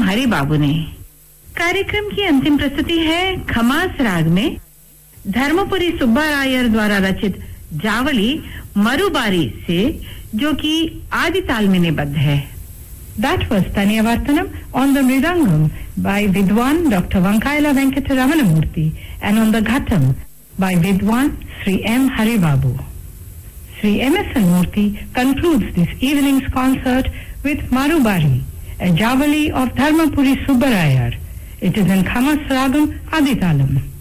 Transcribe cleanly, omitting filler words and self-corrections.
हरि बाबू ने। कार्यक्रम की अंतिम प्रस्तुति है खमास राग में धर्मपुरी सुब्बारायर द्वारा रचित जावली मरुबारी से, जो कि आदि ताल में निबद्ध है। That was Taniyavartanam on the Mridangam by Vidwan Dr. Vankaila Venkata Ramanamurthy and on the Ghatam by Vidwan Sri M. Haribabu. Sri M.S.N. Murthy concludes this evening's concert with Marubari, a Javali of Dharmapuri Subbarayar. It is in Khamas Ragam Aditalam.